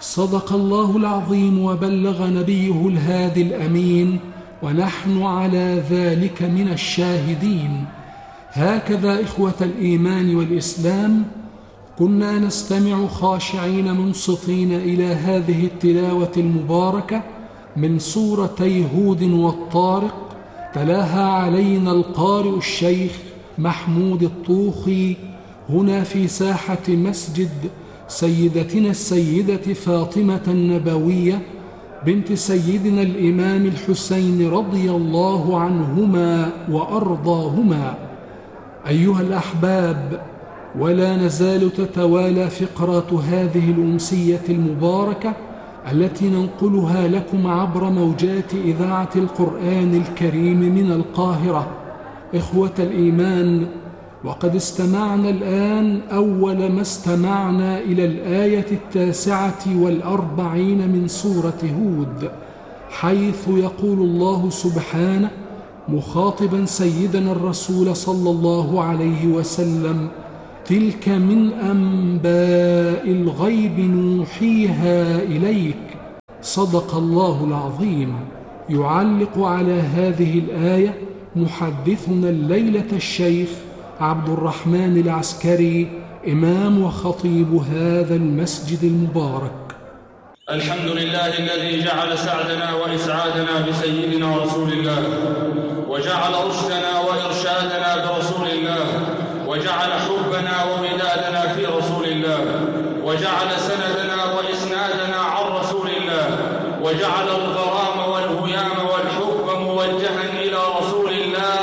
صدق الله العظيم وبلغ نبيه الهادي الأمين، ونحن على ذلك من الشاهدين. هكذا إخوة الإيمان والإسلام كنا نستمع خاشعين منصتين إلى هذه التلاوة المباركة من سورتي هود والطارق، تلاها علينا القارئ الشيخ محمود الطوخي هنا في ساحة مسجد سيدتنا السيدة فاطمة النبوية بنت سيدنا الإمام الحسين رضي الله عنهما وأرضاهما. أيها الأحباب، ولا نزال تتوالى فقرات هذه الأمسية المباركة التي ننقلها لكم عبر موجات إذاعة القرآن الكريم من القاهرة. إخوة الإيمان، وقد استمعنا الآن أول ما استمعنا إلى الآية 49 من سورة هود، حيث يقول الله سبحانه مخاطبا سيدنا الرسول صلى الله عليه وسلم: تلك من أنباء الغيب نوحيها إليك. صدق الله العظيم. يعلق على هذه الآية محدثنا الليلة الشيخ عبد الرحمن العسكري، إمام وخطيب هذا المسجد المبارك. الحمد لله الذي جعل سعدنا وإسعادنا بسيدنا رسول الله، وجعل رشدنا وإرشادنا برسول الله، وجعل حبنا وودادنا في رسول الله، وجعل سندنا وإسنادنا عن رسول الله، وجعل الغرام والهيام والحب موجها إلى رسول الله،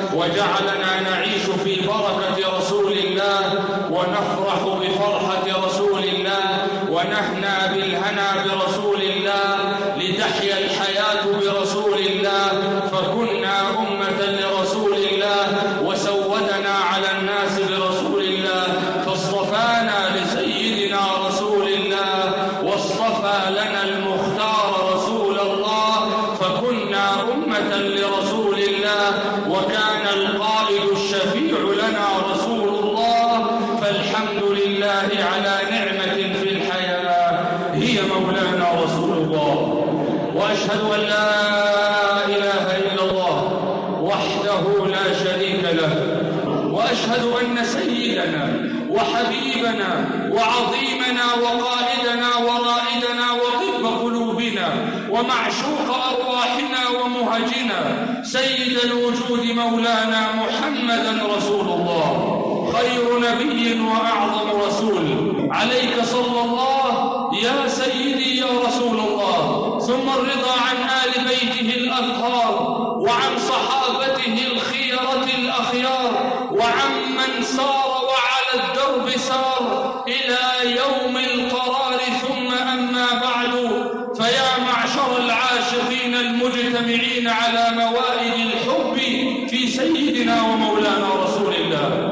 وجعلنا نعيش في بركة رسول الله، ونفرح بفرحة رسول الله، ونهنى بالهنا برسول الله، لتحيا الحياة برسول الله. فكنا أمة لرسول الله، وسودنا على الناس برسول الله، فاصطفانا لسيدنا رسول الله، واصطفى لنا المختار رسول الله. فكنا أمة لرسول الله، وكان القائد الشفيع لنا رسول الله. فالحمد لله على نعمة في الحياة هي مولانا رسول الله. وأشهد أن لا إله إلا الله وحده لا شريك له، وأشهد أن سيدنا وحبيبنا وعظيمنا وقائدنا ورائدنا وطب قلوبنا ومعشوق أرواحنا ومهجنا سيد الوجود مولانا محمدا رسول الله، خير نبي وأعظم رسول. عليك صلى الله يا سيدي يا رسول الله، ثم الرضا عن آل بيته الأطهار، وعن صحابته الخيرة الأخيار، وعن من سار وعلى الدرب سار إلى يوم القرار. ثم أما بعد، فيا معشر العاشقين المجتمعين على موائد الحب في سيدنا ومولانا رسول الله،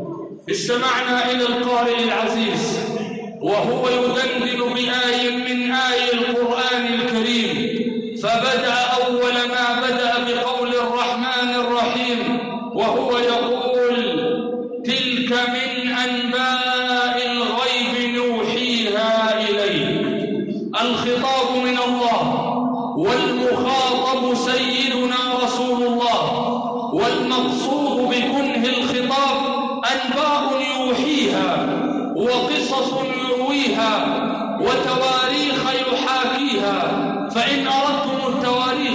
استمعنا إلى القارئ العزيز وهو يدندن بآي من آي القرآن الكريم، فبدأ أول ما بدأ بقول الرحمن الرحيم، وهو يقول: تلك من أنباء الغيب نوحيها إليك. الخطاب من الله، والمخاطب سيدنا رسول الله، والمقصود بكنه الخطاب أنباء يوحيها، وقصص يرويها، وتواريخ يحاكيها. فإن أردتم التواريخ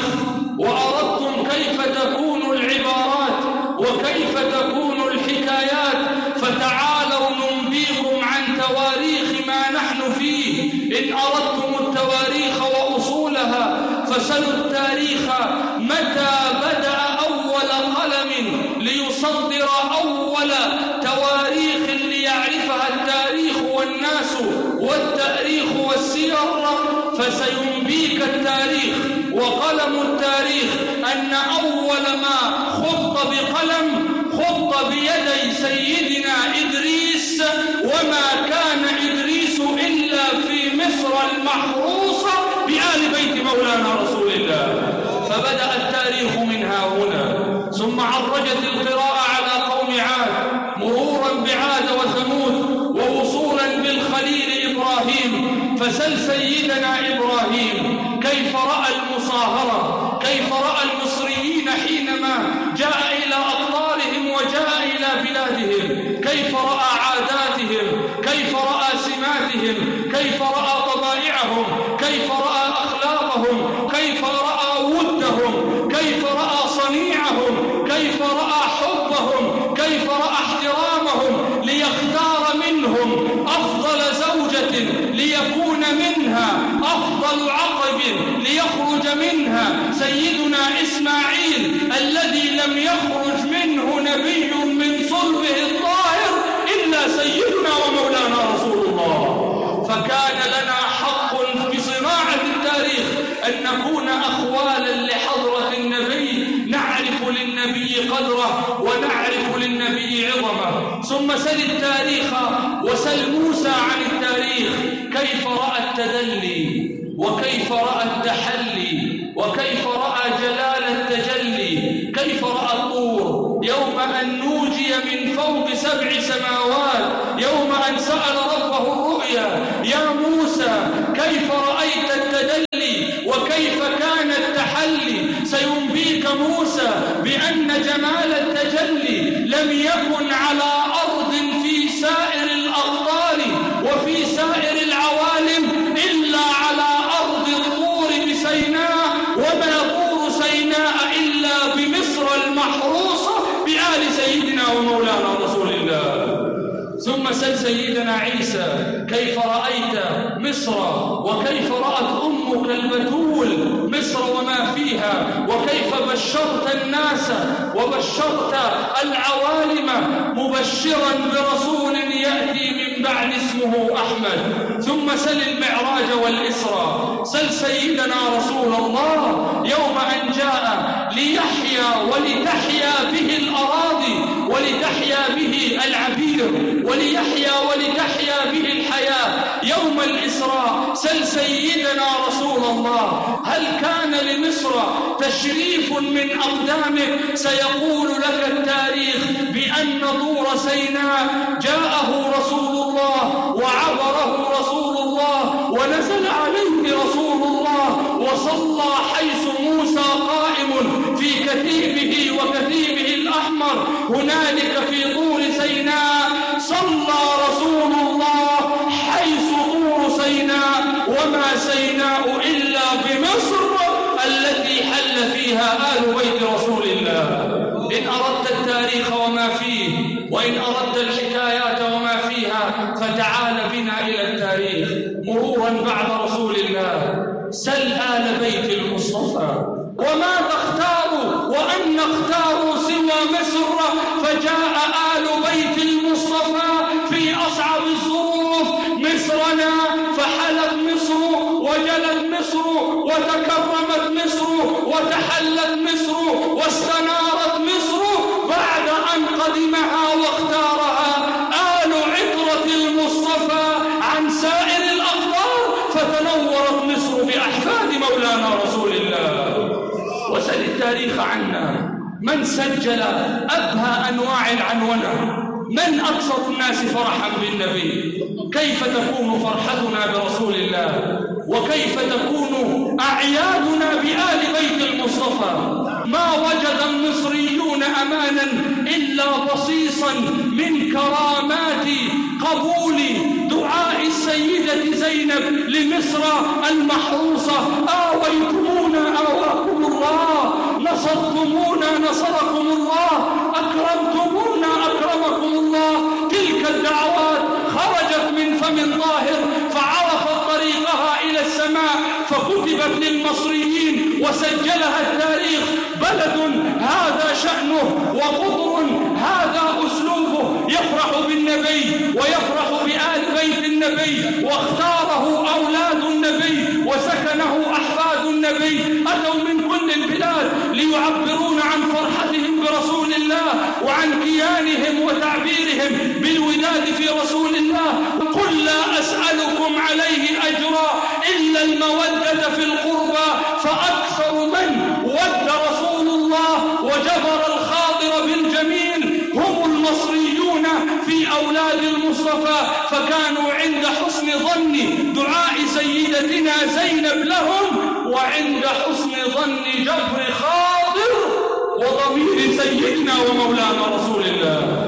وأردتم كيف تكون العبارات وكيف تكون الحكايات، فتعالوا ننبيكم عن تواريخ ما نحن فيه. إن أردتم التواريخ وأصولها فسلوا التاريخ متى بدأ أول قلم ليصدر أول تواريخ ليعرفها التاريخ والناس والتاريخ والسير، فسينبيك التاريخ وقلم التاريخ أن أول ما خط بقلم خط بيدي سيدنا إدريس، وما كان إدريس إلا في مصر المحروسة بآل بيت مولانا رسول الله. فبدأ التاريخ منها هنا، ثم عرجت القراءة على قوم عاد، مرورا بعاد وثمود، ووصولا بالخليل إبراهيم، فسل سيدنا إبراهيم كيف رأى المصاهرة، كيف رأى المصريين حينما جاء إلى أقطارهم وجاء إلى بلادهم، كيف رأى عاداتهم، كيف رأى سماتهم، كيف رأى طبائعهم، كيف رأى أخلاقهم، كيف رأى ودهم، كيف رأى صنيعهم، كيف رأى حبهم، كيف رأى احترامهم، ليختار منهم أفضل زوجة ليكون منها أفضل عقب ليخرج منها سيدنا إسماعيل الذي لم يخرج منه نبي من صلبه الطاهر إلا سيدنا ومولانا رسول الله. فكان لنا حق في صناعة التاريخ أن نكون أخوالا لحضرة النبي، نعرف للنبي قدره ونعرف للنبي عظمه. ثم سل التاريخ وسل موسى عن التاريخ، كيف رأى التدلي وكيف رأى التحلي وكيف رأى جلال التجلي، كيف رأى الطور يوم أن نوجي من فوق 7 سماوات، يوم أن سأل ربه الرؤيا يا موسى كيف رأيت التدلي وكيف كان التحلي. سينبيك موسى بأن جمال التجلي لم يكن على أرض في سائر الأقطار وفي سائر العوالم إلا على أرض الطور بسيناء، وما طور سيناء إلا بمصر المحروسة بآل سيدنا ومولانا رسول الله. ثم سل سيدنا عيسى كيف رأيت مصر وكيف رأت أمك البتول مصر وما فيها، وكيف بشرت الناس وبشرت العوالم مبشرا برسول يأتي من بعد اسمه أحمد. ثم سل المعراج والإسراء، سل سيدنا رسول الله يوم أن جاء ليحيا ولتحيا به الأراضي ولتحيا به العبير وليحيا ولتحيا به الحياة يوم الإسراء. سل سيدنا رسول الله هل كان لمصر تشريف من أقدامه؟ سيقول لك التاريخ بأن طور سيناء جاءه رسول الله وعبره رسول الله ونزل عليه رسول الله وصلى حيث موسى قائم في كتيبه وكتيبه الأحمر. هنالك في طور سيناء صلى رسول الله حيث طور سيناء، وما سيناء إلا بمصر التي حل فيها آل بيت رسول الله. إن أردت التاريخ وما فيه وإن أردت الحكايات وما فيها فتعال بنا إلى التاريخ مرورا بعد رسول الله. سل آل بيت المصطفى وماذا اختاروا وأن اختاروا سوى مصر، فجاء آل بيت المصطفى في أصعب الظروف مصرنا، فحلت مصر وجلت مصر وتكرمت مصر وتحلت مصر واستنارت مصر بعد أن قدمها واختارها آل عطرة المصطفى عن سائر الأقطار، فتنورت مصر بأحفاد مولانا رسول الله. وسل التاريخ عنا، من سجل أبهى أنواع العنونة، من أكثر الناس فرحا بالنبي، كيف تكون فرحتنا برسول الله وكيف تكون أعيادنا بآل بيت المصطفى. ما وجد المصريون أمانا إلا بصيصا من كرامات قبول دعاء السيدة زينب لمصر المحروسة. آويتمونا آواكم الله، نصرتمونا نصركم الله، أكرمتمونا أكرمكم الله. تلك الدعوات خرجت من فم طاهر فعرفت طريقها إلى السماء، فكتبت للمصريين وسجلها التاريخ. بلد هذا شأنه وقطر هذا أسلوبه، يفرح بالنبي ويفرح بآل بيت النبي، واختاره أولاد النبي وسكنه أحفاد النبي. أتوا من كل البلاد ليعبرون عن فرحتهم برسول الله وعن كيانهم وتعبيرهم بالوداد في رسول الله. قل لا أسألكم عليه أجرا إلا المودة في القربى، فأكثر من ود رسول الله وجبر الخاطر بالجميل هم المصريون في أولاد المصطفى. فكانوا عند حسن ظن دعاء سيدتنا زينب لهم، وعند حسن ظن جبر خاطر وضمير سيدنا ومولانا رسول الله.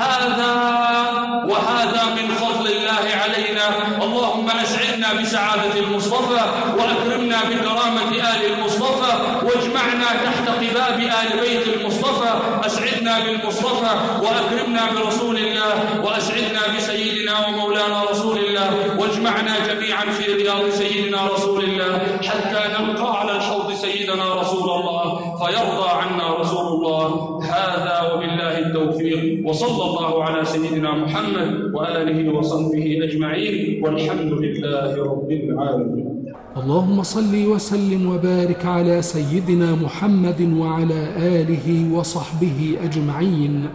وهذا من فضل الله علينا. اللهم أسعدنا بسعادة المصطفى، وأكرمنا بكرامة آل المصطفى، واجمعنا تحت قباب آل بيت المصطفى. أسعدنا بالمصطفى، وأكرمنا برسول الله، وأسعدنا بسيدنا ومولانا رسول الله، واجمعنا جميعا في رياض سيدنا رسول الله، حتى نلقى على الحوض سيدنا رسول الله فيرضى عنا رسول الله. هذا وبالله التوفيق، وصلى الله على سيدنا محمد وآله وصحبه أجمعين، والحمد لله رب العالمين. اللهم صل وسلم وبارك على سيدنا محمد وعلى آله وصحبه أجمعين.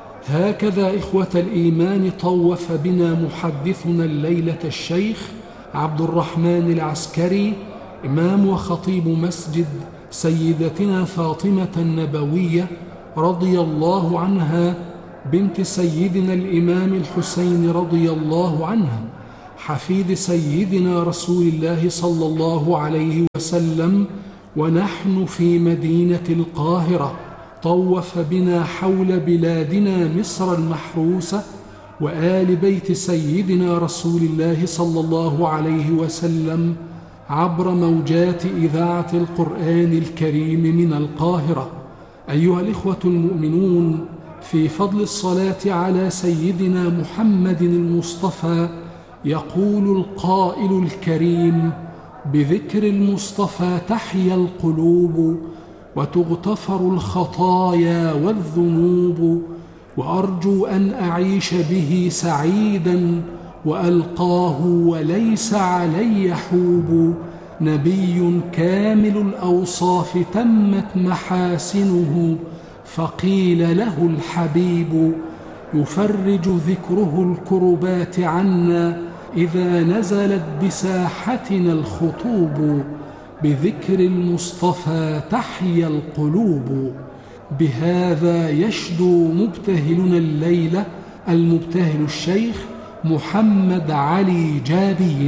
هكذا إخوة الإيمان طوف بنا محدثنا الليلة الشيخ عبد الرحمن العسكري، إمام وخطيب مسجد سيدتنا فاطمة النبوية رضي الله عنها، بنت سيدنا الإمام الحسين رضي الله عنه، حفيد سيدنا رسول الله صلى الله عليه وسلم، ونحن في مدينة القاهرة. طوف بنا حول بلادنا مصر المحروسة وآل بيت سيدنا رسول الله صلى الله عليه وسلم عبر موجات إذاعة القرآن الكريم من القاهرة. أيها الإخوة المؤمنون، في فضل الصلاة على سيدنا محمد المصطفى يقول القائل الكريم: بذكر المصطفى تحيا القلوب، وتغتفر الخطايا والذنوب، وأرجو أن أعيش به سعيدا وألقاه وليس علي حوب. نبي كامل الأوصاف تمت محاسنه، فقيل له الحبيب، يفرج ذكره الكربات عنا إذا نزلت بساحتنا الخطوب. بذكر المصطفى تحيا القلوب. بهذا يشدو مبتهلنا الليلة المبتهل الشيخ محمد علي جابي.